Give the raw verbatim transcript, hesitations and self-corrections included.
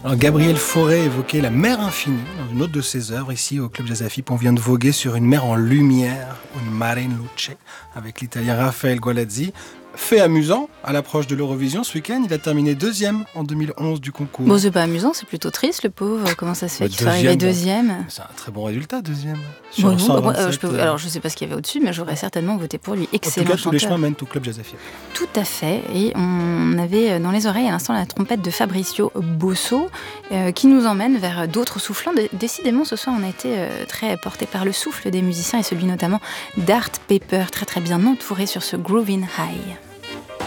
Alors, Gabriel Fauré évoquait la mer infinie dans une autre de ses œuvres. Ici, au Club Jazz Afip, on vient de voguer sur une mer en lumière, une mare in luce, avec l'italien Raphaël Gualazzi. Fait amusant, à l'approche de l'Eurovision, ce week-end, il a terminé deuxième en deux mille onze du concours. Bon, c'est pas amusant, c'est plutôt triste, le pauvre. Comment ça se fait Le qu'il soit arrivé deuxième bon, c'est un très bon résultat, deuxième. Bon, non, cent bah, euh, vingt-sept, je peux, euh... Alors, je sais pas ce qu'il y avait au-dessus, mais j'aurais certainement voté pour lui. Excellent En tout cas, tous chanteur. les chemins mènent au Club Jazz Afip. Tout à fait. Et on avait dans les oreilles à l'instant la trompette de Fabrizio Bosso euh, qui nous emmène vers d'autres soufflants. Décidément, ce soir, on a été euh, très porté par le souffle des musiciens et celui notamment d'Art Pepper, très très bien entouré sur ce Groovin' High.